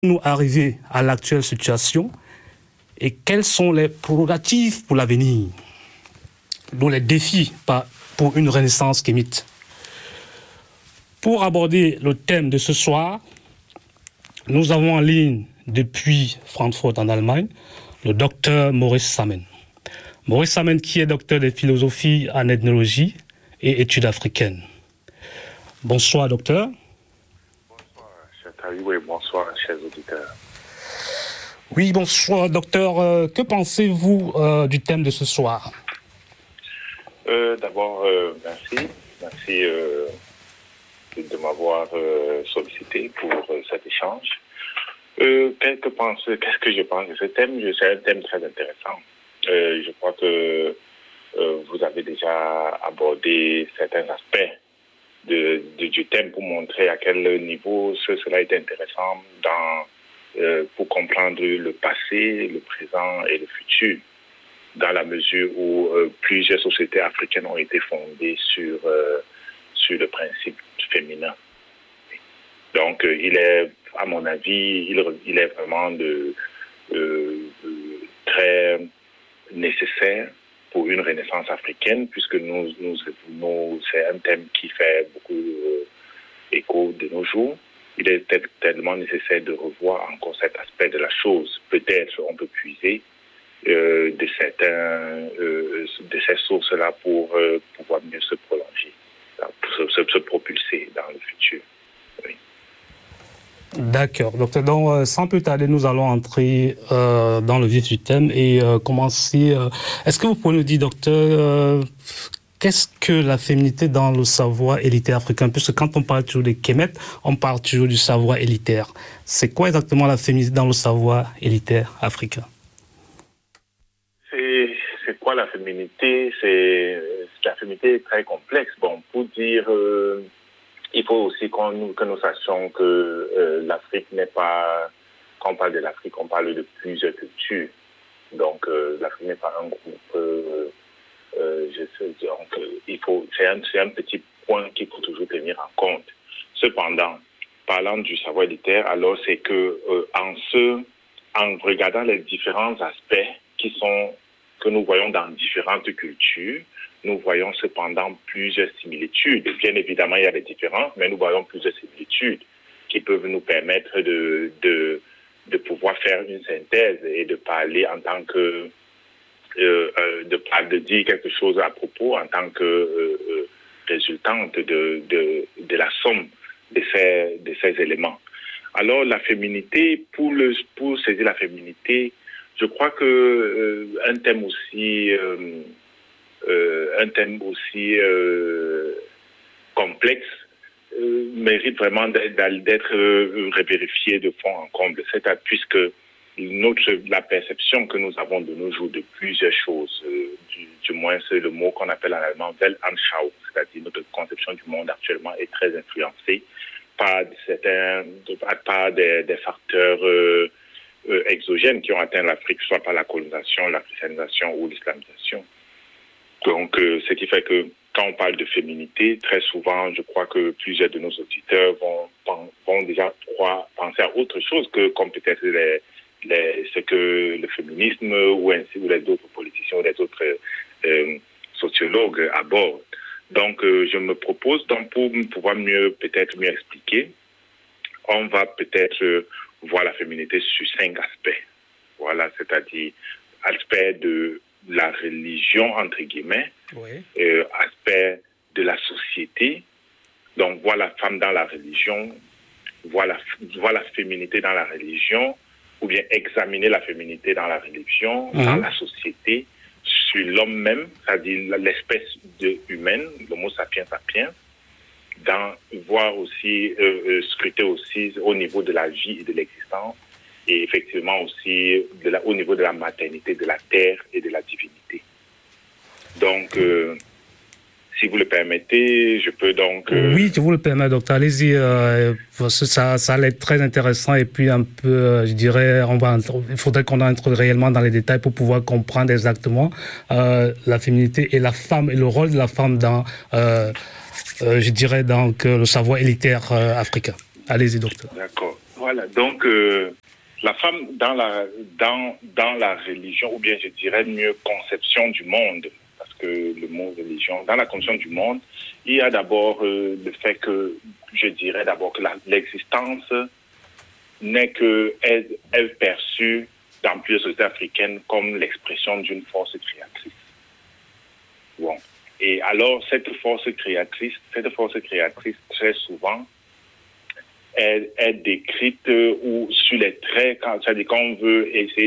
nous arriver à l'actuelle situation et quelles sont les prérogatives pour l'avenir, dont les défis pour une renaissance kémite. Pour aborder le thème de ce soir, nous avons en ligne depuis Francfort en Allemagne le docteur Maurice Samen. Maurice Samen qui est docteur de philosophie en ethnologie et études africaines. Bonsoir docteur. Bonsoir cher Taïwo et bonsoir chers auditeurs. Oui, bonsoir docteur. Que pensez-vous du thème de ce soir? D'abord, merci. Merci de m'avoir sollicité pour cet échange. Qu'est-ce que je pense de ce thème? C'est un thème très intéressant. Je crois que vous avez déjà abordé certains aspects du thème pour montrer à quel niveau cela est intéressant pour comprendre le passé, le présent et le futur, dans la mesure où plusieurs sociétés africaines ont été fondées sur le principe féminin. Donc, il est, à mon avis, il est vraiment très nécessaire pour une renaissance africaine, puisque c'est un thème qui fait beaucoup écho de nos jours. Il est tellement nécessaire de revoir encore cet aspect de la chose. Peut-être on peut puiser de ces sources-là pour pouvoir mieux se prolonger, pour se propulser dans le futur. Oui. D'accord. Donc, sans plus tarder, nous allons entrer dans le vif du thème et commencer. Est-ce que vous pouvez nous dire, docteur, qu'est-ce que la féminité dans le savoir élitaire africain? Puisque quand on parle toujours des Kémètes, on parle toujours du savoir élitaire. C'est quoi exactement la féminité dans le savoir élitaire africain? C'est quoi la féminité? La féminité est très complexe. Bon, pour dire, il faut aussi que nous sachions que l'Afrique n'est pas... Quand on parle de l'Afrique, on parle de plusieurs cultures. Donc, l'Afrique n'est pas un groupe... c'est un petit point qu'il faut toujours tenir en compte. Cependant, parlant du savoir élitaire, alors c'est que en regardant les différents aspects que nous voyons dans différentes cultures, nous voyons cependant plusieurs similitudes. Bien évidemment, il y a des différences, mais nous voyons plusieurs similitudes qui peuvent nous permettre de pouvoir faire une synthèse et de parler en tant que de dire quelque chose à propos en tant que résultante de la somme de ces éléments. Alors la féminité, pour saisir la féminité, je crois que un thème aussi complexe mérite vraiment d'être revérifié de fond en comble. Puisque la perception que nous avons de nos jours de plusieurs choses, du moins c'est le mot qu'on appelle en allemand Weltanschauung, c'est-à-dire notre conception du monde actuellement est très influencée par des facteurs exogènes qui ont atteint l'Afrique, soit par la colonisation, la christianisation ou l'islamisation. Donc, ce qui fait que quand on parle de féminité, très souvent, je crois que plusieurs de nos auditeurs vont déjà penser à autre chose comme peut-être ce que le féminisme ou les autres politiciens ou les autres sociologues abordent. Donc, je me propose, pour pouvoir mieux expliquer, on va peut-être voir la féminité sur 5 aspects. Voilà, c'est-à-dire aspect de la religion, entre guillemets, oui. Aspect de la société, donc voir la femme dans la religion, voir la féminité dans la religion, ou bien examiner la féminité dans la religion, dans la société, sur l'homme même, c'est-à-dire l'espèce humaine, l'homo sapiens sapiens, voir aussi, scruter aussi au niveau de la vie et de l'existence, et effectivement aussi au niveau de la maternité, de la terre et de la divinité. Donc, si vous le permettez, je peux donc... Oui, je vous le permets, docteur. Allez-y, ça allait être très intéressant et puis un peu, je dirais, il faudrait qu'on entre réellement dans les détails pour pouvoir comprendre exactement la féminité et la femme et le rôle de la femme dans, je dirais, donc, le savoir élitaire africain. Allez-y, docteur. D'accord. Ouais. Voilà, donc la femme dans la religion, ou bien je dirais mieux conception du monde, parce que le mot religion, dans la conception du monde, il y a d'abord le fait que, je dirais d'abord que l'existence n'est que est perçue dans plusieurs sociétés africaines comme l'expression d'une force créatrice. Bon. Et alors, cette force créatrice, très souvent, est décrite ou sur les traits, c'est-à-dire quand on veut essayer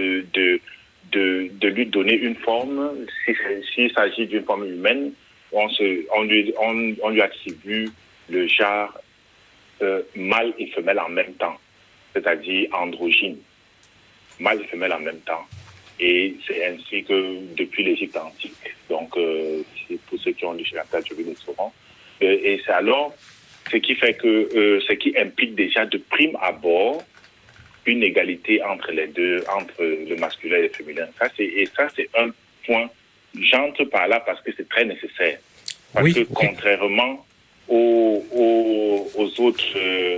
de lui donner une forme, s'il s'agit d'une forme humaine, on lui attribue le genre mâle et femelle en même temps, c'est-à-dire androgyne, mâle et femelle en même temps. Et c'est ainsi que depuis l'Égypte antique, donc c'est pour ceux qui ont lu chez la Tadjouri le sauront, et c'est alors ce qui fait que ce qui implique déjà de prime abord une égalité entre les deux, entre le masculin et le féminin. Ça c'est un point. J'entre par là parce que c'est très nécessaire. Parce que contrairement aux autres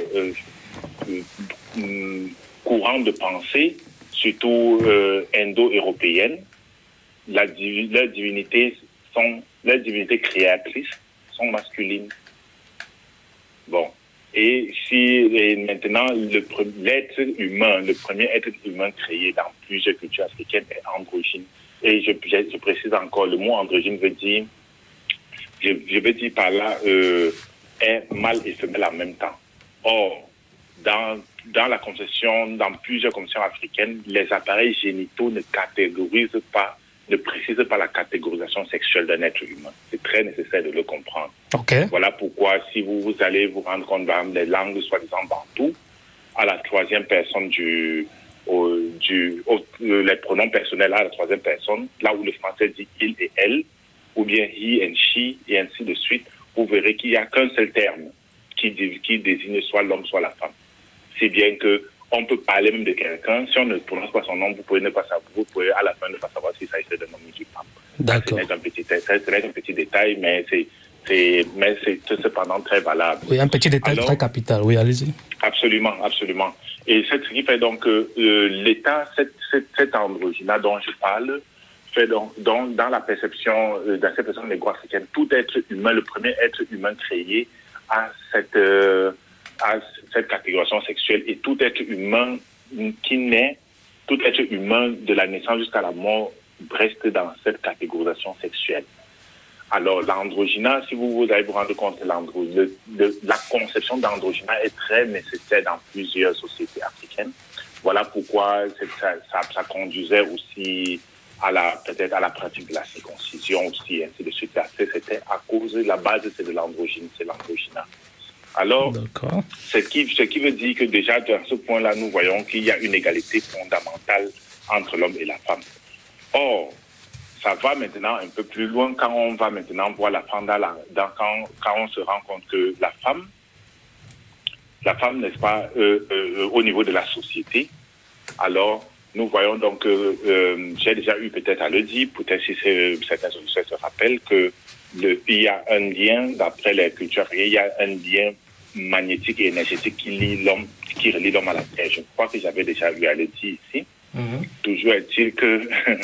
courants de pensée, surtout indo-européennes, leurs divinités créatrices sont masculines. Bon. Et maintenant, l'être humain, le premier être humain créé dans plusieurs cultures africaines est androgyne. Et je précise encore, le mot androgyne veut dire, je veux dire par là, est mâle et femelle en même temps. Or, dans la conception, dans plusieurs conceptions africaines, les appareils génitaux ne précisent pas la catégorisation sexuelle d'un être humain. C'est très nécessaire de le comprendre. Okay. Voilà pourquoi, si vous allez vous rendre compte des langues soi-disant bantou, à la troisième personne les pronoms personnels à la troisième personne, là où le français dit il et elle, ou bien he and she, et ainsi de suite, vous verrez qu'il n'y a qu'un seul terme qui désigne soit l'homme, soit la femme. C'est bien que on peut parler même de quelqu'un, si on ne prononce pas son nom, vous pouvez ne pas savoir, vous pouvez à la fin ne pas savoir s'il s'agit d'un homme ou d'une femme. D'accord. C'est un petit détail, mais c'est cependant très valable. Oui, un petit détail très capital. Oui, allez-y. Absolument, absolument. Et c'est ce qui fait donc que l'État, cet androgyne dont je parle, fait donc dans la perception dans cette perception négro-africaine, tout être humain, le premier être humain créé a cette catégorisation sexuelle, et tout être humain qui naît, tout être humain de la naissance jusqu'à la mort reste dans cette catégorisation sexuelle. Alors, l'androgyne, si vous allez vous rendre compte, la conception d'androgyne est très nécessaire dans plusieurs sociétés africaines. Voilà pourquoi ça conduisait aussi peut-être à la pratique de la circoncision aussi, ainsi de suite. C'était à cause de la base, c'est de l'androgyne, c'est l'androgyne. Alors, ce qui veut dire que déjà, dans ce point-là, nous voyons qu'il y a une égalité fondamentale entre l'homme et la femme. Or, ça va maintenant un peu plus loin quand on va maintenant voir la femme quand on se rend compte que la femme, n'est-ce pas, au niveau de la société, alors nous voyons donc, j'ai déjà eu peut-être à le dire, peut-être si certains auditeurs se rappellent que il y a un lien, d'après les cultures, il y a un lien magnétique et énergétique qui relie l'homme à la Terre. Je crois que j'avais déjà eu à le dire ici. Mm-hmm. Toujours est-il que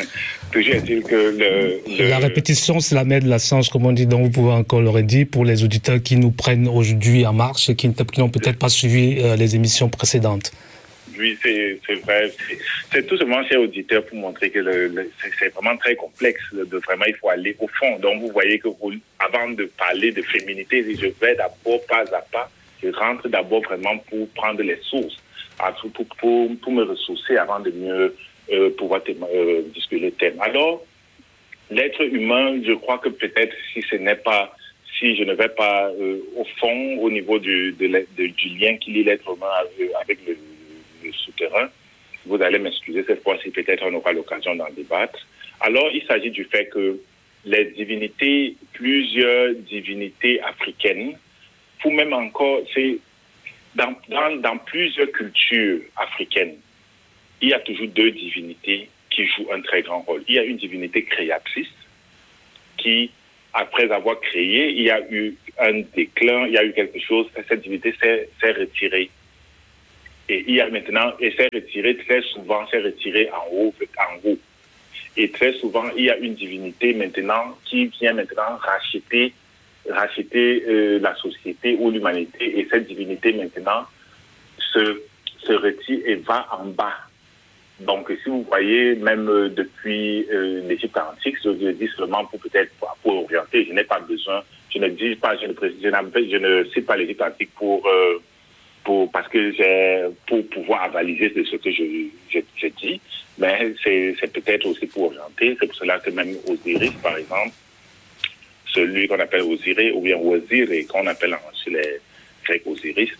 La répétition, c'est la mère de la science, comme on dit, donc vous pouvez encore le redire pour les auditeurs qui nous prennent aujourd'hui en marche et qui n'ont peut-être pas suivi les émissions précédentes. Oui, c'est vrai. C'est tout simplement, chers auditeurs, pour montrer que c'est vraiment très complexe. Vraiment, il faut aller au fond. Donc, vous voyez que avant de parler de féminité, je vais d'abord pas à pas, je rentre d'abord vraiment pour prendre les sources, pour me ressourcer avant de mieux pouvoir discuter le thème. Alors, l'être humain, je crois que peut-être si je ne vais pas au fond, au niveau du lien qui lie l'être humain avec le souterrain, vous allez m'excuser, cette fois-ci peut-être on aura l'occasion d'en débattre. Alors il s'agit du fait que plusieurs divinités africaines, ou même encore, c'est dans plusieurs cultures africaines, il y a toujours deux divinités qui jouent un très grand rôle. Il y a une divinité créatrice qui, après avoir créé, il y a eu un déclin, il y a eu quelque chose, cette divinité s'est retirée. Et il y a maintenant, et c'est retiré très souvent, c'est retiré en haut. Et très souvent, il y a une divinité maintenant qui vient maintenant racheter la société ou l'humanité. Et cette divinité maintenant se retire et va en bas. Donc, si vous voyez, même depuis l'Égypte antique, je le dis seulement pour orienter, je n'ai pas besoin, je ne cite pas l'Égypte antique parce que pour pouvoir avaliser ce que je dis, mais c'est peut-être aussi pour orienter. C'est pour cela que même Osiris, par exemple, celui qu'on appelle Osiris, ou bien Wazir, et qu'on appelle chez les Grecs Osiris,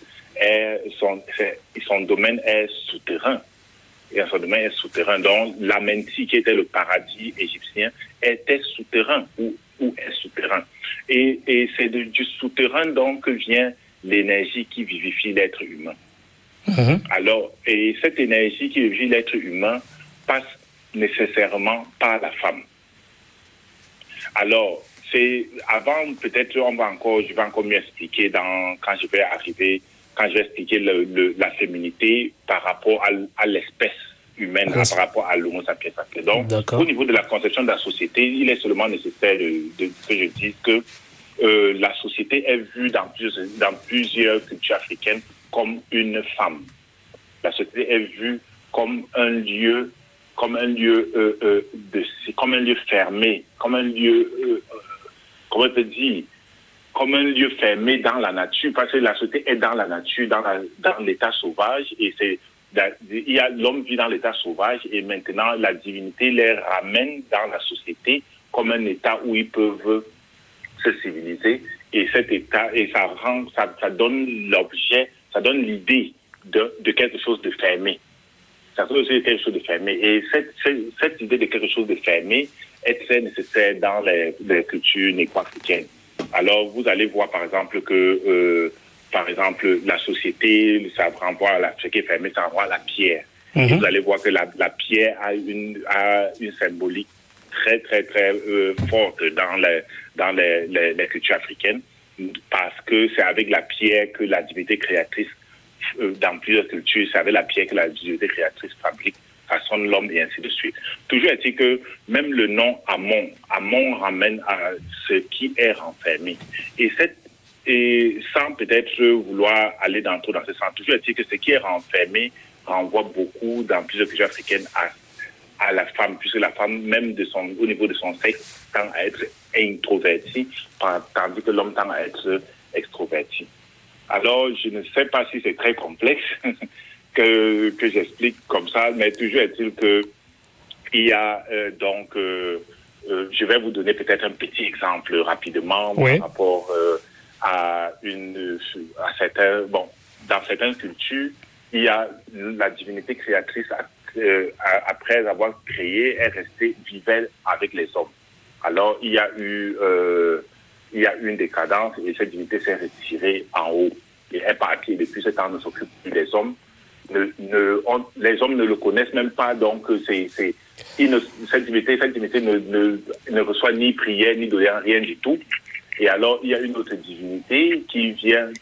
son domaine est souterrain. Et son domaine est souterrain. Donc, l'Amenti, qui était le paradis égyptien, était souterrain ou est souterrain. Et c'est du souterrain donc que vient l'énergie qui vivifie l'être humain. Alors, et cette énergie qui vivifie l'être humain passe nécessairement par la femme. Alors, avant, peut-être, je vais encore mieux expliquer quand je vais expliquer la féminité par rapport à l'espèce humaine, par rapport à l'homo sapiens sapiens. Donc, au niveau de la conception de la société, il est seulement nécessaire que je dise que la société est vue dans plusieurs cultures africaines comme une femme. La société est vue comme un lieu fermé, comme un lieu, comment on peut dire, comme un lieu fermé dans la nature, parce que la société est dans la nature, dans l'état sauvage, et l'homme vit dans l'état sauvage, et maintenant la divinité les ramène dans la société comme un état où ils peuvent se civiliser, et cet état, et ça donne l'objet, ça donne l'idée de quelque chose de fermé. Ça donne aussi quelque chose de fermé. Et cette idée de quelque chose de fermé est très nécessaire dans les cultures négro-africaines. Alors, vous allez voir, par exemple, que la société, ça renvoie à ce qui est fermé, ça renvoie à la pierre. Et vous allez voir que la pierre a une symbolique très, très, très forte dans les cultures africaines, parce que c'est avec la pierre que la divinité créatrice, dans plusieurs cultures, c'est avec la pierre que la divinité créatrice façonne l'homme et ainsi de suite. Toujours est-il que même le nom Amon ramène à ce qui est renfermé. Et sans peut-être vouloir aller dans ce sens, toujours est-il que ce qui est renfermé renvoie beaucoup dans plusieurs cultures africaines à la femme, puisque la femme, même au niveau de son sexe, tend à être introvertie, tandis que l'homme tend à être extroverti. Alors, je ne sais pas si c'est très complexe que j'explique comme ça, mais toujours est-il que il y a je vais vous donner peut-être un petit exemple rapidement par rapport dans certaines cultures, il y a la divinité créatrice après avoir créé est restée vivait avec les hommes. Alors, il y a une décadence et cette divinité s'est retirée en haut et est partie. Depuis ce temps, ne s'occupe plus des hommes. Les hommes ne le connaissent même pas, donc cette divinité ne reçoit ni prière, ni doléance, rien du tout. Et alors, il y a une autre divinité qui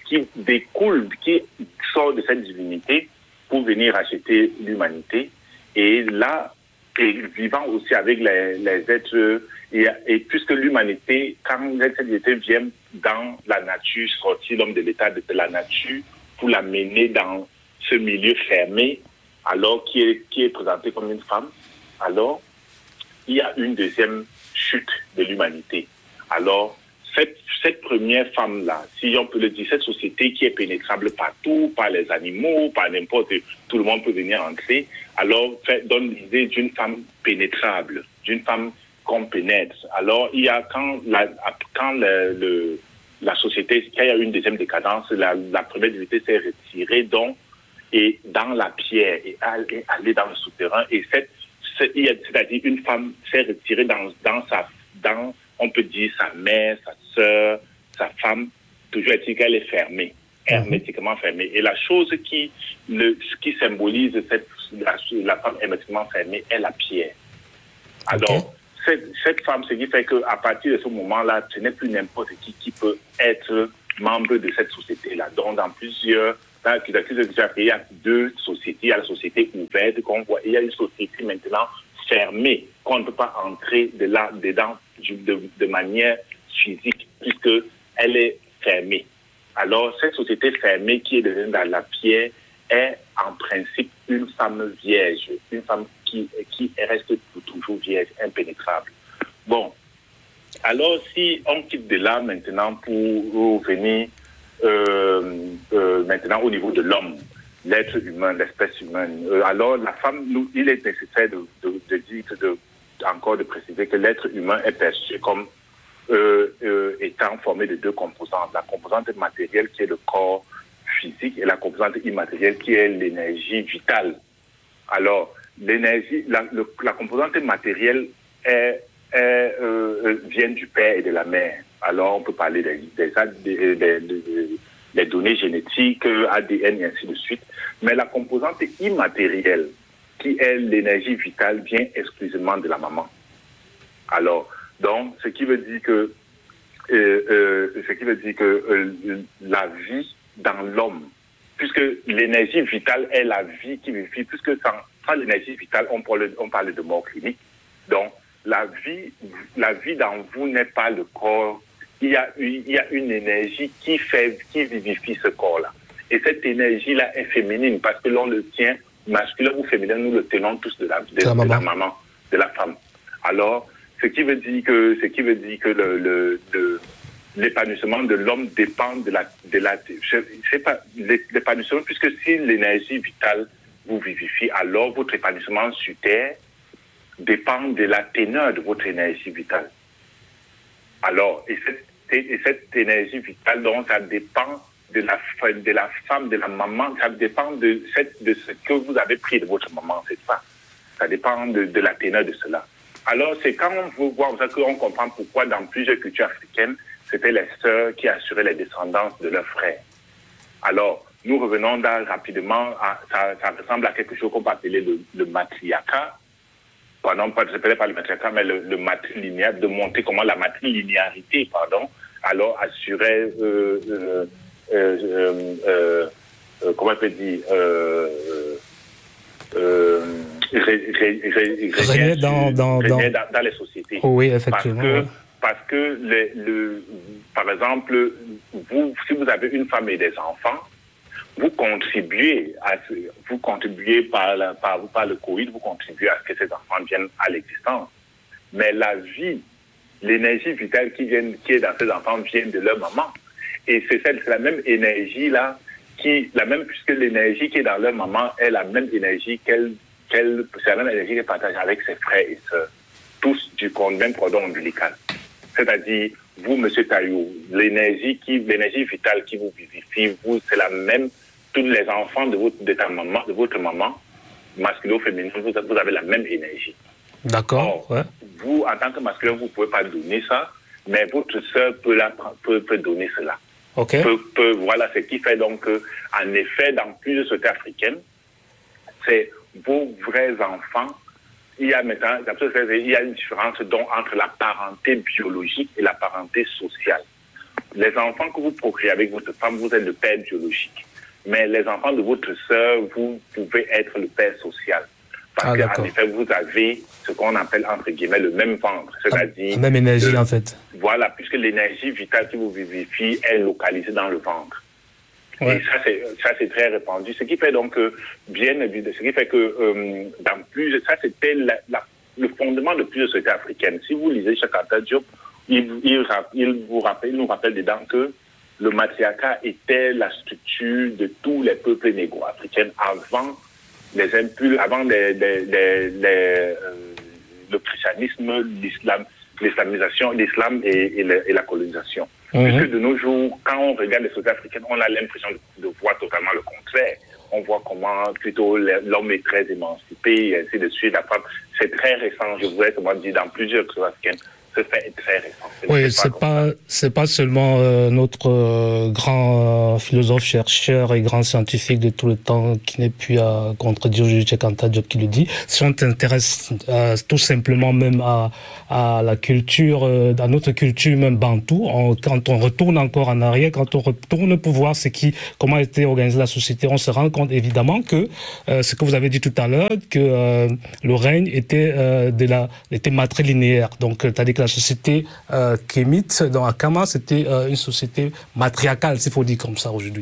sort de cette divinité pour venir acheter l'humanité. Et là, et vivant aussi avec les êtres, et puisque l'humanité, quand cette divinité vient dans la nature, sortir l'homme de l'état de la nature pour l'amener dans ce milieu fermé, alors qui est présenté comme une femme, alors il y a une deuxième chute de l'humanité. Alors, cette première femme-là, si on peut le dire, cette société qui est pénétrable partout, par les animaux, par n'importe, tout le monde peut venir entrer, alors donne l'idée d'une femme pénétrable, d'une femme qu'on pénètre. Alors, il y a quand la société, quand il y a une deuxième décadence, la première divinité s'est retirée donc, et dans la pierre, et aller dans le souterrain, et c'est-à-dire une femme s'est retirée dans on peut dire sa mère, sa sœur, sa femme, toujours est-il qu'elle est fermée, hermétiquement fermée. Et la chose qui symbolise la femme hermétiquement fermée est la pierre. Alors, cette femme, ce qui fait qu'à partir de ce moment-là, ce n'est plus n'importe qui peut être membre de cette société-là. Donc, dans plusieurs dans l'architecture de l'Afrique, il y a deux sociétés. Il y a la société ouverte qu'on voit, et il y a une société maintenant fermée, qu'on ne peut pas entrer dedans de manière physique, puisqu'elle est fermée. Alors, cette société fermée qui est devenue dans la pierre est en principe une femme vierge, une femme qui reste pour toujours vierge, impénétrable. Bon, alors si on quitte de là maintenant pour venir maintenant au niveau de l'homme, l'être humain, l'espèce humaine, alors la femme, il est nécessaire de dire, encore de préciser que l'être humain est perçu comme étant formé de deux composantes. La composante matérielle qui est le corps physique et la composante immatérielle qui est l'énergie vitale. Alors, l'énergie, la composante matérielle vient du père et de la mère. Alors, on peut parler des données génétiques, ADN et ainsi de suite. Mais la composante immatérielle, qui est l'énergie vitale, vient exclusivement de la maman. Alors, donc, ce qui veut dire que la vie dans l'homme, puisque l'énergie vitale est la vie qui vivifie, puisque sans l'énergie vitale, on parle de mort clinique. Donc, la vie dans vous n'est pas le corps. Il y a une énergie qui vivifie ce corps-là. Et cette énergie-là est féminine parce que l'on le tient, masculin ou féminin, nous le tenons tous de la maman, de la femme. Alors, ce qui veut dire que l'épanouissement de l'homme dépend l'épanouissement, puisque si l'énergie vitale vous vivifie, alors votre épanouissement sur Terre dépend de la teneur de votre énergie vitale. Alors, et cette énergie vitale, donc, ça dépend de la femme, de la maman, ça dépend de ce que vous avez pris de votre maman, c'est ça. Ça dépend de la teneur de cela. Alors, c'est quand on veut voir ça qu'on comprend pourquoi dans plusieurs cultures africaines, c'était les sœurs qui assuraient les descendances de leurs frères. Alors, nous revenons rapidement, ça ressemble à quelque chose qu'on peut appeler le matriarcat. Pardon, peut-être pas le matriarcat, mais le matrilinéaire, de montrer comment la matrilinéarité, alors assurait, comment on peut dire, régner dans les sociétés. Oui, effectivement. Parce que par exemple, si vous avez une femme et des enfants, vous contribuez par le Covid, vous contribuez à ce que ces enfants viennent à l'existence. Mais la vie, l'énergie vitale qui est dans ces enfants vient de leur maman. Et c'est la même énergie-là, puisque l'énergie qui est dans leur maman est la même énergie c'est la même énergie qu'elle partage avec ses frères et sœurs, tous du même cordon ombilical. C'est-à-dire, vous, M. Taillou, l'énergie vitale qui vous vivifie, c'est la même. Tous les enfants de votre maman, masculin ou féminin, vous avez la même énergie. D'accord. Or, vous, en tant que masculin, vous ne pouvez pas donner ça, mais votre sœur peut donner cela. OK. Voilà ce qui fait donc qu'en effet, dans plusieurs sociétés africaines, c'est vos vrais enfants. Il y a une différence entre la parenté biologique et la parenté sociale. Les enfants que vous procréez avec votre femme, vous êtes le père biologique. Mais les enfants de votre sœur, vous pouvez être le père social. Parce qu'en effet, vous avez ce qu'on appelle, entre guillemets, le même ventre. C'est-à-dire... La même énergie, en fait. Voilà, puisque l'énergie vitale qui vous vivifie est localisée dans le ventre. Ouais. Et ça, c'est très répandu. Ce qui fait donc que, dans plusieurs... Ça, c'était le fondement de plusieurs sociétés africaines. Si vous lisez Cheikh Anta Diop, il nous rappelle dedans que le matriarcat était la structure de tous les peuples négro-africains avant les impulses, avant le christianisme, l'islamisation, l'islam et la colonisation. Puisque de nos jours, quand on regarde les sociétés africaines, on a l'impression de voir totalement le contraire. On voit comment plutôt l'homme est très émancipé et ainsi de suite. La femme, c'est très récent, je voudrais comment dire, dans plusieurs sociétés africaines. Ce fait est très récent. Oui, c'est pas seulement notre grand philosophe, chercheur et grand scientifique de tout le temps qui n'est plus à contredire Cheikh Anta Diop qui le dit. Si on t'intéresse tout simplement même à la culture, à notre culture même bantou, quand on retourne encore en arrière, quand on retourne pour voir comment était organisée la société, on se rend compte évidemment que ce que vous avez dit tout à l'heure, que le règne était matrilinéaire. Donc, c'est-à-dire que la société kémite dans Akama, c'était une société matriarcale, s'il faut dire comme ça aujourd'hui.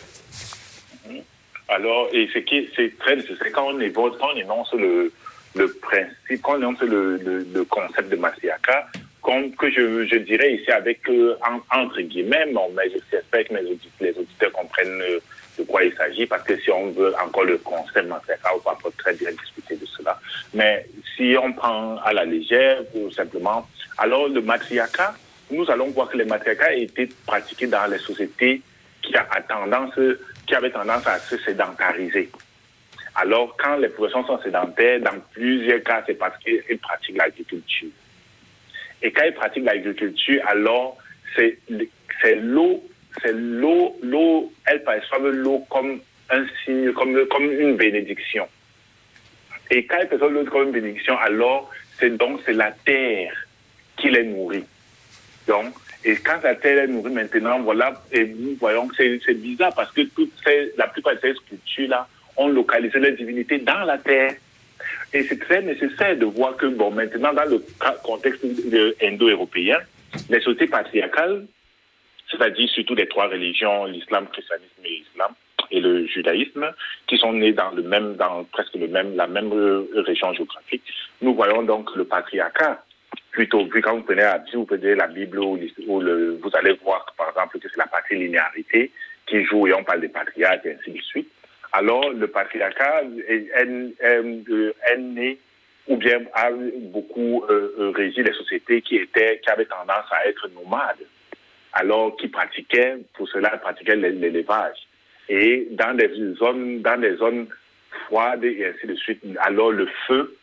Alors, et c'est très nécessaire, quand on énonce le principe, quand on énonce le concept de matriarcat, que je dirais ici avec, entre guillemets, mais j'espère que les auditeurs comprennent de quoi il s'agit, parce que si on veut encore le concept matriarcat, on va très bien discuter de cela. Mais si on prend à la légère, ou simplement, alors le matriarcat, nous allons voir que le matriarcat a été pratiqué dans les sociétés qui avaient tendance à se sédentariser. Alors, quand les populations sont sédentaires, dans plusieurs cas, c'est parce qu'ils pratiquent l'agriculture. Et quand ils pratiquent l'agriculture, alors, c'est l'eau, elles perçoivent l'eau comme un signe, comme une bénédiction. Et quand elles perçoivent l'eau comme une bénédiction, alors, c'est la terre qui les nourrit. Donc, et quand la terre est nourrie maintenant, voilà, et nous voyons que c'est bizarre parce que la plupart de ces sculptures-là ont localisé les divinités dans la terre. Et c'est très nécessaire de voir que, maintenant, dans le contexte indo-européen, les sociétés patriarcales, c'est-à-dire surtout les trois religions, l'islam, le christianisme et le judaïsme, qui sont nés dans presque la même région géographique, nous voyons donc le patriarcat. Plutôt, quand vous prenez la Bible vous allez voir, par exemple, que c'est la patrilinéarité qui joue et on parle des patriarches et ainsi de suite. Alors, le patriarcat est né ou bien a beaucoup régi les sociétés qui avaient tendance à être nomades. Alors, qui pratiquaient l'élevage. Et dans des zones froides et ainsi de suite, alors le feu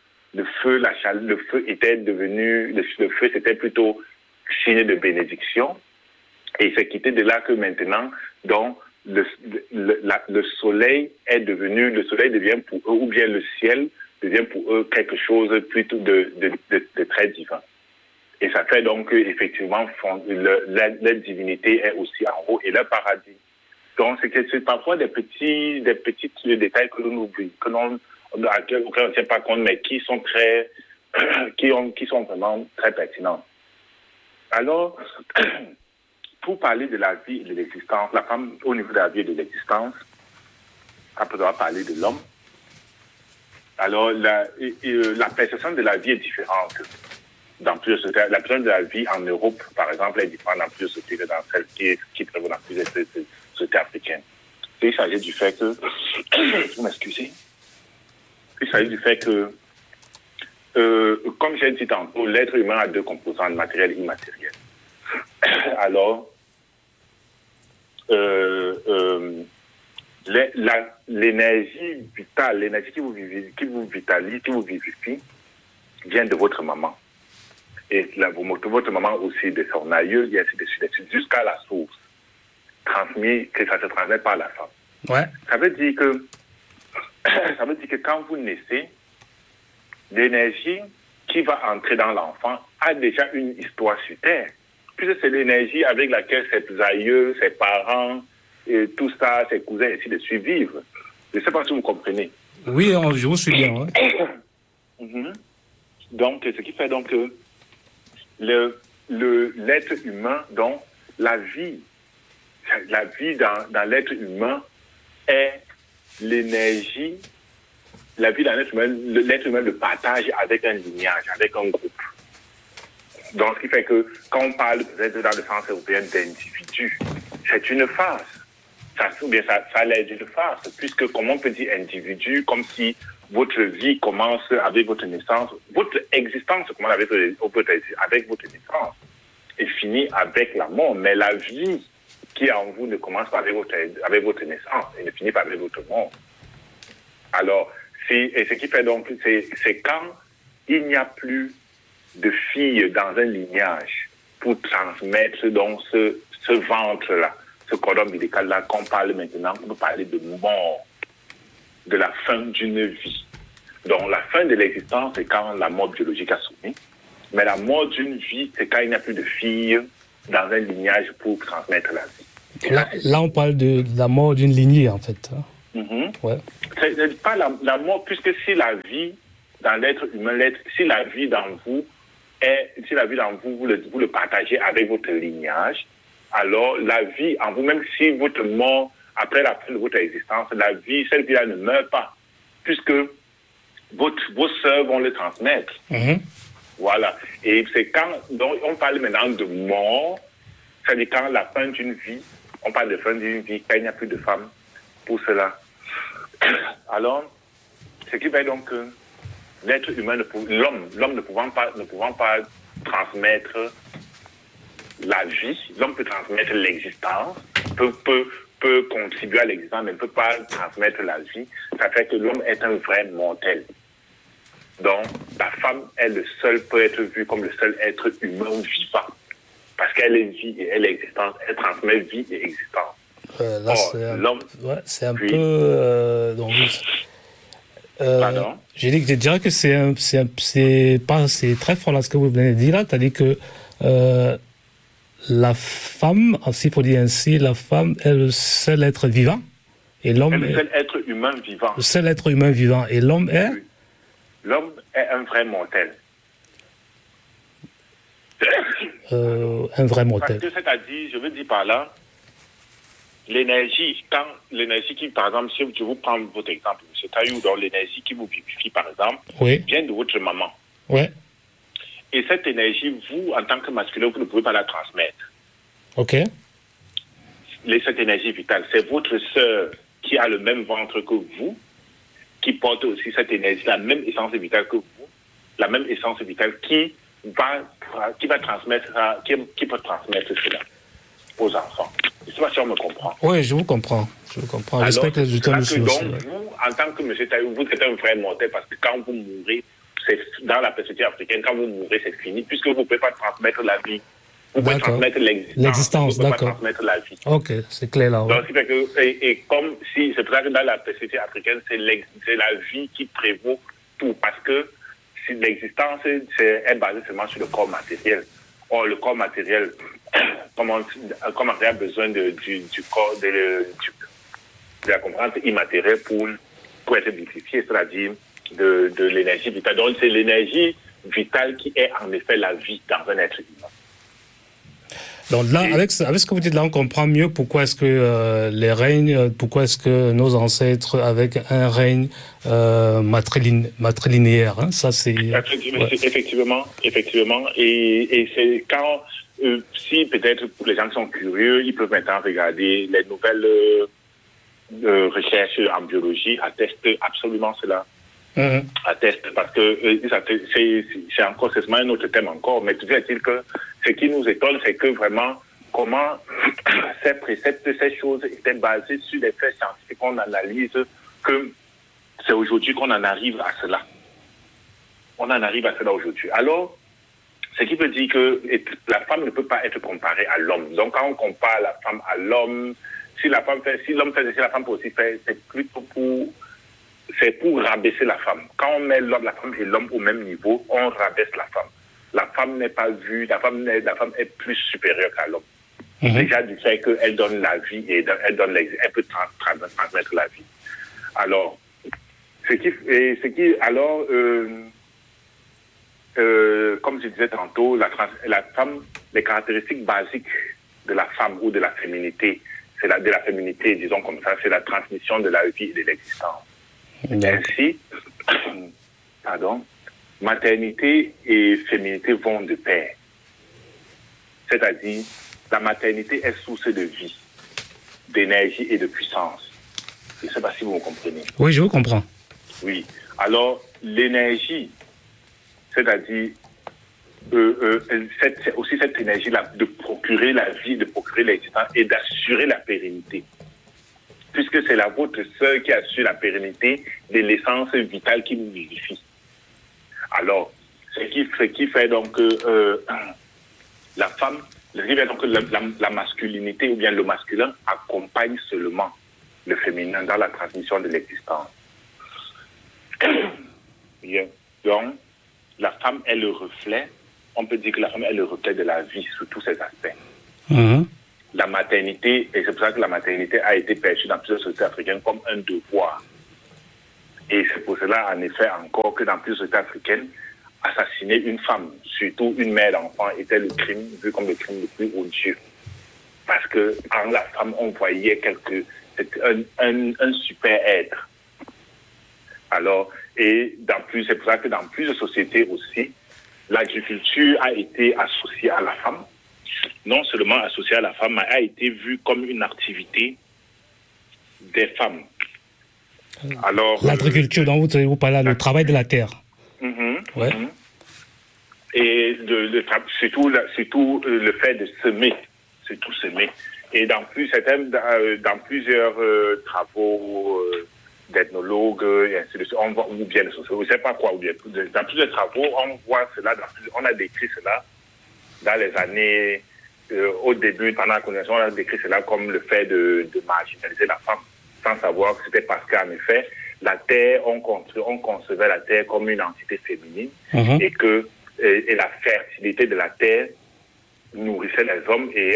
c'était plutôt signe de bénédiction. Et c'est quitté de là que maintenant, donc, le soleil devient pour eux, ou bien le ciel devient pour eux quelque chose plutôt de très divin. Et ça fait donc qu'effectivement, la divinité est aussi en haut et le paradis. Donc, c'est parfois des petits détails que l'on oublie, auxquels on ne tient pas compte, mais qui sont qui sont vraiment très pertinents. Alors, pour parler de la vie et de l'existence, la femme au niveau de la vie et de l'existence, après avoir parlé de l'homme, alors la perception de la vie est différente dans plusieurs sociétés. La perception de la vie en Europe, par exemple, est différente dans plusieurs sociétés que dans celle qui prévaut dans plusieurs sociétés africaines. Il s'agit du fait que, vous m'excusez, il s'agit du fait que, comme j'ai dit tantôt, l'être humain a deux composantes, matériel et immatériel. Alors, l'énergie vitale, l'énergie qui vous vitalise, qui vous vivifie, vient de votre maman. Et votre maman aussi, de son aïeul, et ainsi de suite, jusqu'à la source, que ça se transmet par la femme. Ouais. Ça veut dire que quand vous naissez, l'énergie qui va entrer dans l'enfant a déjà une histoire sur Terre. Puisque c'est l'énergie avec laquelle ses aïeux, ses parents, et tout ça, ses cousins, ainsi de suite vivent. Je ne sais pas si vous comprenez. Oui, je vous suis bien. Ouais. Donc, ce qui fait donc que l'être humain, donc la vie dans l'être humain est l'énergie, la vie dans l'être humain le partage avec un lignage, avec un groupe. Donc, ce qui fait que quand on parle peut-être dans le sens européen d'individu, c'est une phase. Ça a l'air d'une phase, puisque comment on peut dire individu, comme si votre vie commence avec votre naissance, votre existence commence avec votre naissance et finit avec la mort. Mais la vie qui est en vous ne commence pas avec votre naissance et ne finit pas avec votre mort. Alors, et ce qui fait donc, c'est quand il n'y a plus de fille dans un lignage pour transmettre donc ce ventre-là, ce cordon ombilical-là qu'on parle maintenant, on peut parler de mort, de la fin d'une vie. Donc la fin de l'existence, c'est quand la mort biologique a sonné, mais la mort d'une vie, c'est quand il n'y a plus de fille dans un lignage pour transmettre la vie. Là, on parle de la mort d'une lignée, en fait. Ouais. C'est pas la mort, puisque si la vie dans l'être humain, si la vie dans vous vous le partagez avec votre lignage, alors la vie en vous, même si votre mort, après la fin de votre existence, la vie, cette vie-là ne meurt pas, puisque vos sœurs vont le transmettre. Voilà. Et c'est donc on parle maintenant de mort, c'est-à-dire quand la fin d'une vie, on parle de fin d'une vie, quand il n'y a plus de femmes pour cela. Alors, ce qui fait donc que l'être humain, l'homme ne pouvant pas transmettre la vie, l'homme peut transmettre l'existence, peut contribuer à l'existence, mais ne peut pas transmettre la vie. Ça fait que l'homme est un vrai mortel. Donc, la femme, elle peut être vue comme le seul être humain vivant. Parce qu'elle est vie et elle est existence, elle transmet vie et existence. Là, c'est un peu... Pardon? Je dirais que c'est très fort là ce que vous venez de dire là, c'est-à-dire que la femme, s'il faut dire ainsi, la femme est le seul être vivant et l'homme est le seul être humain vivant. Le seul être humain vivant et l'homme est? Oui. L'homme est un vrai mortel. Un vrai mortel. Parce que c'est-à-dire, je veux dire par là, l'énergie qui, par exemple, si je vous prends votre exemple, M. Taillou, dans l'énergie qui vous vivifie, par exemple, vient de votre maman. Oui. Et cette énergie, vous, en tant que masculin, vous ne pouvez pas la transmettre. OK. Cette énergie vitale, c'est votre sœur qui a le même ventre que vous, qui porte aussi cette énergie, la même essence vitale que vous, la même essence vitale qui va transmettre, qui peut transmettre cela aux enfants. Je ne sais pas si on me comprend. Oui, je vous comprends. J'espère que je donc, vous, en tant que M. Taillou, vous êtes un vrai mortel parce que quand vous mourrez, c'est dans la perspective africaine, quand vous mourrez, c'est fini, puisque vous ne pouvez pas transmettre la vie. Vous pouvez transmettre l'existence. Vous ne pouvez pas transmettre la vie. OK, c'est clair là. Ouais. Donc, c'est que, et comme si, c'est pour ça que dans la perspective africaine, c'est la vie qui prévaut tout, parce que si l'existence est basée seulement sur le corps matériel. Or, le corps matériel, un corps matériel a besoin du corps, de la composante immatérielle pour être vivifié, c'est-à-dire de l'énergie vitale. Donc, c'est l'énergie vitale qui est en effet la vie dans un être humain. Donc là, avec ce que vous dites là, on comprend mieux pourquoi est-ce que les règnes, pourquoi est-ce que nos ancêtres avec un règne matrilinéaire, hein, ça c'est... Effectivement. Et c'est quand, si peut-être pour les gens qui sont curieux, ils peuvent maintenant regarder les nouvelles recherches en biologie, attestent absolument cela. Atteste, parce que c'est encore, c'est un autre thème encore, mais toujours est-il que ce qui nous étonne, c'est que vraiment, comment ces préceptes, ces choses étaient basées sur des faits scientifiques qu'on analyse, que c'est aujourd'hui qu'on en arrive à cela. On en arrive à cela aujourd'hui. Alors, ce qui veut dire que la femme ne peut pas être comparée à l'homme. Donc, quand on compare la femme à l'homme, si l'homme fait, si la femme peut aussi faire, c'est plutôt pour rabaisser la femme. Quand on met la femme et l'homme au même niveau, on rabaisse la femme. La femme n'est pas vue, la femme est plus supérieure qu'à l'homme. Déjà du fait qu'elle donne la vie et elle peut transmettre la vie. Alors, comme je disais tantôt, la femme, les caractéristiques basiques de la femme ou de la féminité, de la féminité, disons comme ça, c'est la transmission de la vie et de l'existence. Ainsi, maternité et féminité vont de pair. C'est-à-dire, la maternité est source de vie, d'énergie et de puissance. Je ne sais pas si vous me comprenez. Oui, je vous comprends. Oui. Alors, l'énergie, c'est-à-dire, c'est aussi cette énergie-là de procurer la vie, de procurer l'existence et d'assurer la pérennité. Puisque c'est votre sœur qui assure la pérennité de l'essence vitale qui vous vivifie. Alors, Ce qui fait donc que la femme, donc la masculinité ou bien le masculin accompagne seulement le féminin dans la transmission de l'existence. Bien. Donc, la femme est le reflet, on peut dire que la femme est le reflet de la vie sous tous ses aspects. Mhm. La maternité, et c'est pour ça que la maternité a été perçue dans plusieurs sociétés africaines comme un devoir. Et c'est pour cela, en effet, encore que dans plusieurs sociétés africaines, assassiner une femme, surtout une mère d'enfant, était le crime, vu comme le crime le plus odieux. Parce que en la femme, on voyait un super être. Alors, c'est pour ça que dans plusieurs sociétés aussi, l'agriculture a été associée à la femme. Non seulement associée à la femme, mais a été vue comme une activité des femmes. Alors, l'agriculture dont vous parlez, le travail de la terre. Ouais. Et surtout le fait de semer, surtout semer. Et dans plusieurs travaux d'ethnologues, et ainsi de suite, on voit, ou bien de sociologues, je ne sais pas quoi, ou bien dans plusieurs travaux, on voit cela, on a décrit cela dans les années, au début, pendant la colonisation, on a décrit cela comme le fait de marginaliser la femme, sans savoir que c'était parce qu'en effet, la terre, on concevait la terre comme une entité féminine, et la fertilité de la terre nourrissait les hommes, et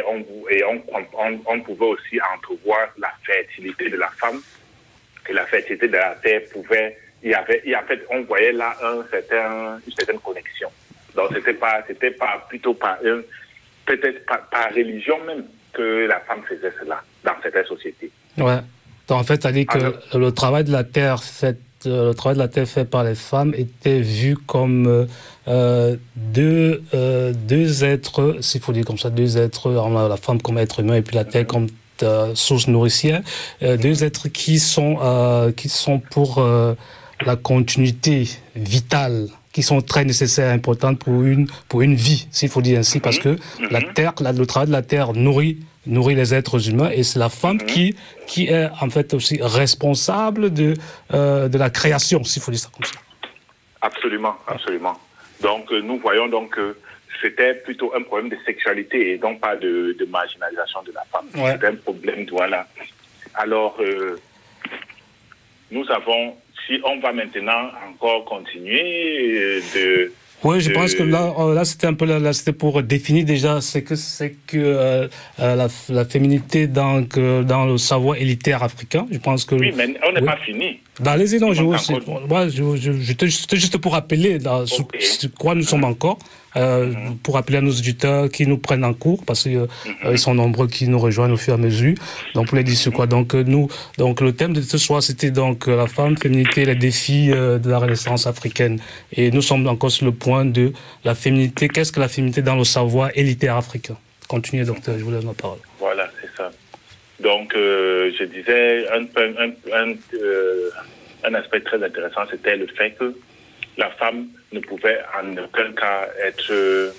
on pouvait aussi entrevoir la fertilité de la femme, et la fertilité de la terre pouvait, en fait, on voyait là une certaine connexion. Donc c'était plutôt peut-être par religion même que la femme faisait cela dans certaines sociétés. Ouais. Donc en fait, ça dit que le travail de la terre fait par les femmes était vu comme deux êtres, s'il faut dire comme ça, deux êtres, la femme comme être humain et puis la terre comme source nourricière, deux êtres qui sont pour la continuité vitale, qui sont très nécessaires et importantes pour une vie, s'il faut dire ainsi, parce que la terre, le travail de la terre nourrit les êtres humains, et c'est la femme qui est en fait aussi responsable de la création, s'il faut dire ça comme ça. Absolument. Donc nous voyons donc que c'était plutôt un problème de sexualité et non pas de marginalisation de la femme. Ouais. C'était un problème, voilà. Alors, nous avons, si on va maintenant encore continuer Oui, je pense que là c'était un peu c'était pour définir déjà c'est que la féminité dans le savoir élitaire africain. Je pense que oui, mais on n'est pas fini. Allez-y, non, juste pour rappeler sur quoi nous sommes encore, pour rappeler à nos auditeurs qui nous prennent en cours, parce qu'ils sont nombreux qui nous rejoignent au fur et à mesure. Donc, pour les dire sur quoi. Donc, le thème de ce soir, c'était donc la femme, féminité, les défis de la Renaissance africaine. Et nous sommes encore sur le point de la féminité. Qu'est-ce que la féminité dans le savoir élitaire africain? Continuez, docteur, je vous laisse la parole. Voilà, c'est ça. Donc, je disais, un aspect très intéressant, c'était le fait que la femme ne pouvait en aucun cas être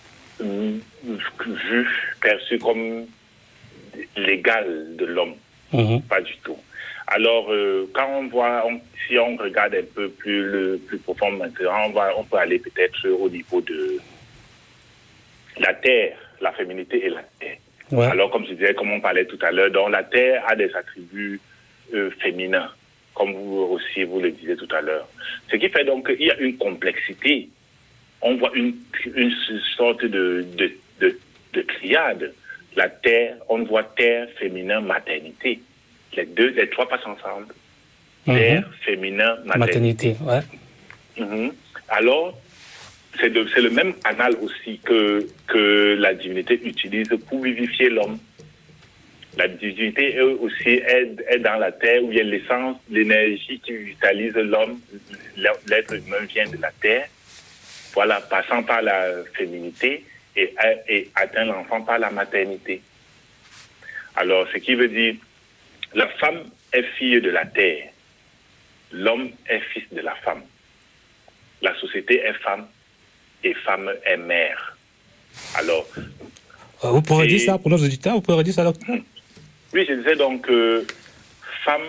vue, perçue comme l'égale de l'homme. Pas du tout. Alors, quand on voit, si on regarde un peu plus profond maintenant, on peut aller peut-être au niveau de la terre, la féminité et la terre. Ouais. Alors, comme je disais, comme on parlait tout à l'heure, donc la terre a des attributs féminins, comme vous aussi vous le disiez tout à l'heure. Ce qui fait donc qu'il y a une complexité. On voit une sorte de triade. La terre, on voit terre, féminin, maternité. Les trois passent ensemble. Terre, féminin, maternité. Ouais. Alors, c'est le même canal aussi que la divinité utilise pour vivifier l'homme. La divinité aussi est dans la terre, où il y a l'essence, l'énergie qui vitalise l'homme. L'être humain vient de la terre, voilà, passant par la féminité et atteint l'enfant par la maternité. Alors, ce qui veut dire, la femme est fille de la terre, l'homme est fils de la femme. La société est femme et femme est mère. Alors, vous pourrez dire ça pour nos auditeurs, vous pourrez dire ça, docteur? Oui, je disais donc que femme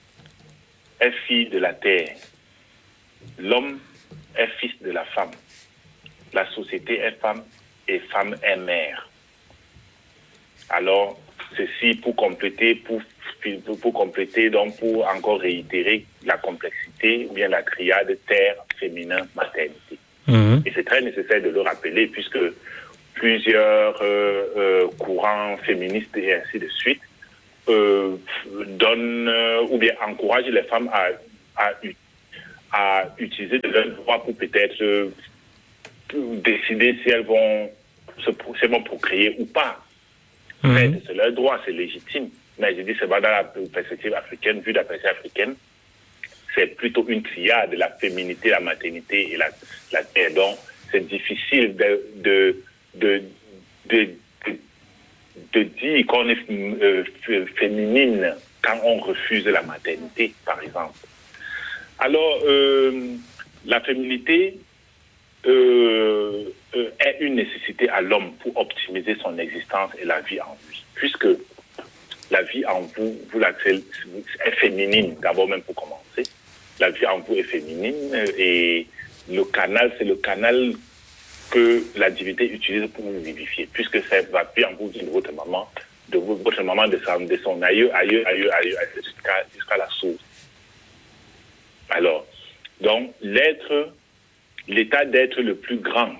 est fille de la terre, l'homme est fils de la femme. la société est femme et femme est mère. Alors, ceci pour compléter, donc pour encore réitérer la complexité ou bien la triade terre, féminin, maternité. Et c'est très nécessaire de le rappeler puisque plusieurs courants féministes et ainsi de suite donnent ou bien encouragent les femmes à utiliser de leurs droits pour peut-être décider si elles vont procréer ou pas. Mais c'est leur droit, c'est légitime. Mais je dis, c'est pas dans la perspective africaine, vu de la perspective africaine, c'est plutôt une triade, la féminité, la maternité et la terre. Donc, c'est difficile de dire qu'on est féminine quand on refuse la maternité, par exemple. Alors, la féminité est une nécessité à l'homme pour optimiser son existence et la vie en lui. Puisque la vie en vous est féminine, d'abord même pour commencer. La vie en vous est féminine et c'est le canal que la divinité utilise pour vous vivifier. Puisque c'est la vie en vous de votre maman, de son aïeux, jusqu'à la source. Alors, donc, l'état d'être le plus grand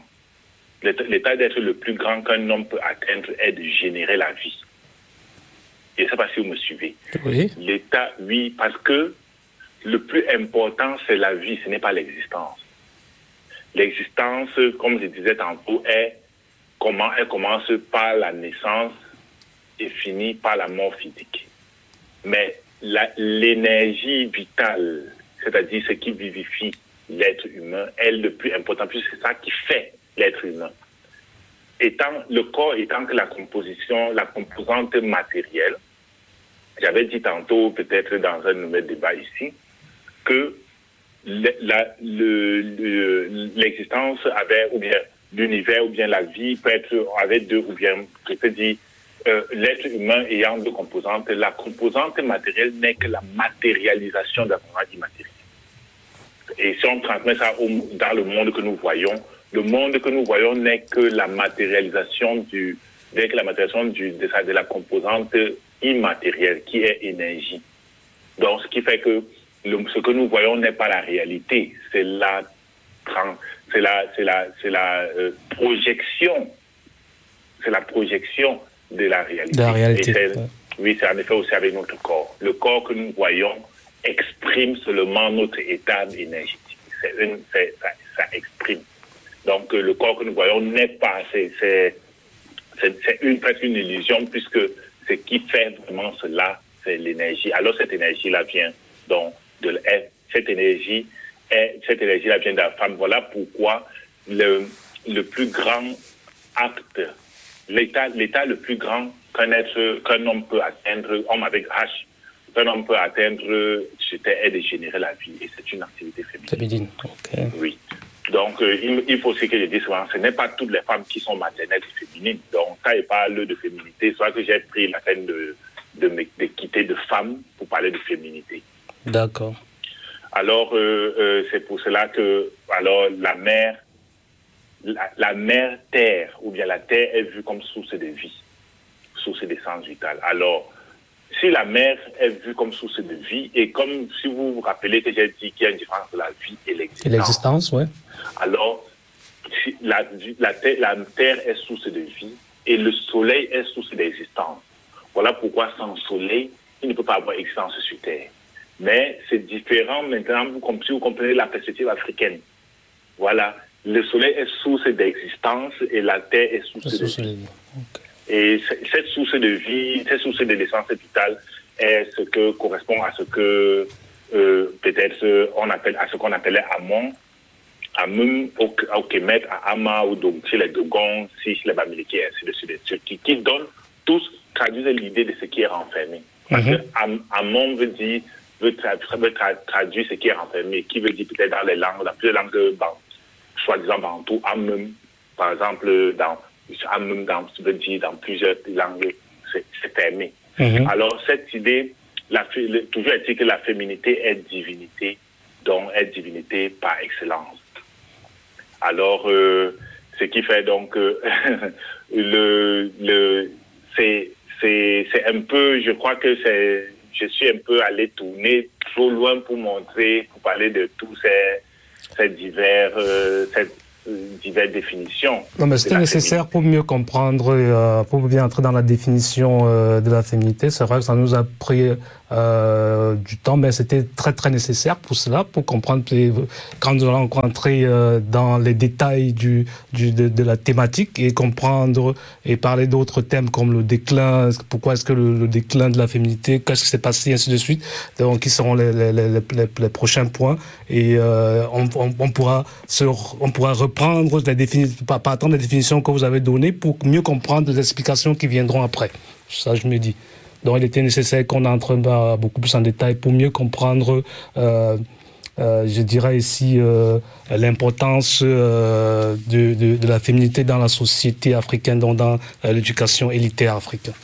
qu'un homme peut atteindre est de générer la vie. Je ne sais pas si vous me suivez. Oui. L'état, oui, parce que le plus important, c'est la vie, ce n'est pas l'existence. L'existence, comme je disais tantôt, elle commence par la naissance et finit par la mort physique. Mais l'énergie vitale, c'est-à-dire ce qui vivifie l'être humain, est le plus important, puisque c'est ça qui fait l'être humain. Le corps étant que la composante matérielle, j'avais dit tantôt, peut-être dans un nouvel débat ici, que l'existence avait, ou bien l'univers, ou bien la vie peut être avec deux, ou bien, je peux dire, l'être humain ayant deux composantes. La composante matérielle n'est que la matérialisation de la composante immatérielle. Et si on transmet ça dans le monde que nous voyons, le monde que nous voyons n'est que la matérialisation de la composante immatérielle qui est énergie. Donc, ce qui fait que ce que nous voyons n'est pas la réalité, c'est la projection, de la réalité. De la réalité. Oui, c'est en effet aussi avec notre corps. Le corps que nous voyons exprime seulement notre état énergétique. Ça exprime. Donc, le corps que nous voyons n'est pas... C'est presque une illusion, puisque ce qui fait vraiment cela, c'est l'énergie. Alors, cette énergie-là vient donc cette énergie-là vient de la femme. Voilà pourquoi le plus grand acte, l'état le plus grand qu'un homme peut atteindre, homme avec H, qu'un homme peut atteindre, est de générer la vie. Et c'est une activité féminine. Féminine, ok. Oui. Donc, il faut aussi que je dise souvent, ce n'est pas toutes les femmes qui sont maternelles et féminines. Donc, quand je parle de féminité, soit que j'ai pris la peine de quitter de femme pour parler de féminité. D'accord. Alors, c'est pour cela que la mère terre, ou bien la terre est vue comme source de vie, source d'essence vitale. Alors, si la mère est vue comme source de vie, et comme si vous vous rappelez que j'ai dit qu'il y a une différence entre la vie et l'existence. Et l'existence, oui. Alors, si la terre est source de vie et le soleil est source d'existence. Voilà pourquoi sans soleil, il ne peut pas avoir existence sur terre. Mais c'est différent maintenant, si vous comprenez la perspective africaine. Voilà, le soleil est source d'existence et la terre est source de vie. Okay. Et cette source de vie, cette source de l'essence vitale est ce que correspond à ce que peut-être on appelle à ce qu'on appelait Amon, Amum au Kemet, à Ama ou donc chez les Dogons, chez les Bamileke, et ainsi de suite, qui donnent tous traduisent l'idée de ce qui est renfermé. Parce que Amon veut traduire ce qui est renfermé, qui veut dire peut-être dans plusieurs langues, soi-disant bantou, Amum, par exemple, Amum veut dire dans plusieurs langues, c'est fermé. Alors cette idée, toujours est-il que la féminité est divinité, donc est divinité par excellence. Alors Ce qui fait donc c'est un peu, je crois que je suis un peu allé tourner trop loin pour parler de tous ces diverses définitions. Non, mais c'était nécessaire pour mieux comprendre, pour bien entrer dans la définition de la féminité. C'est vrai que ça nous a pris du temps, mais c'était très très nécessaire pour cela, pour comprendre quand nous allons rentrer dans les détails de la thématique et comprendre et parler d'autres thèmes comme le déclin, pourquoi est-ce que le déclin de la féminité, qu'est-ce qui s'est passé, ainsi de suite. Donc, qui seront les prochains points et on pourra reprendre pas attendre les définitions que vous avez données pour mieux comprendre les explications qui viendront après. Ça, je me dis. Donc, il était nécessaire qu'on entre beaucoup plus en détail pour mieux comprendre, je dirais ici, l'importance de la féminité dans la société africaine, donc dans l'éducation élitaire africaine.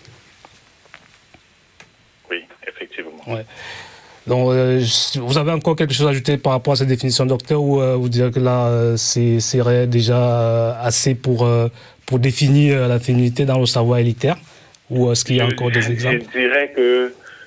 Oui, effectivement. Ouais. Donc, vous avez encore quelque chose à ajouter par rapport à cette définition, docteur, ou vous direz que là, c'est déjà assez pour définir la féminité dans le savoir élitaire? Ou est-ce qu'il y a encore des exemples? Je dirais que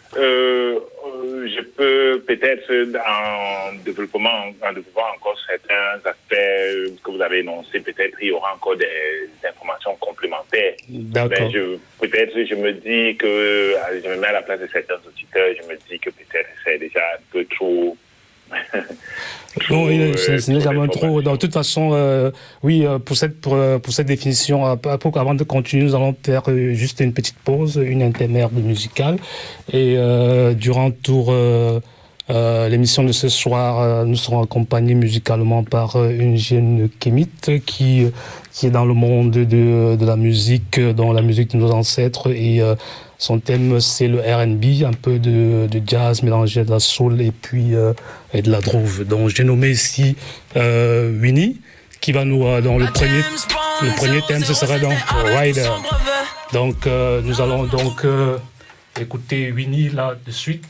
je peux peut-être, en développant encore certains aspects que vous avez énoncés, peut-être il y aura encore des informations complémentaires. D'accord. Peut-être je me dis que, je me mets à la place de certains auditeurs, je me dis que peut-être c'est déjà un peu trop... Non, c'est légèrement trop. De toute façon, oui, pour cette définition, avant de continuer, nous allons faire juste une petite pause, une intermède musicale. Et durant l'émission de ce soir, nous serons accompagnés musicalement par une jeune kémite qui est dans le monde de la musique, dans la musique de nos ancêtres. Et son thème, c'est le R&B, un peu de jazz mélangé de la soul et puis et de la groove. Donc, j'ai nommé ici Winnie, qui va nous... dans le premier thème, ce sera donc Rider. Donc, nous allons donc écouter Winnie là de suite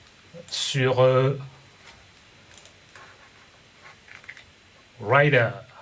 sur Rider.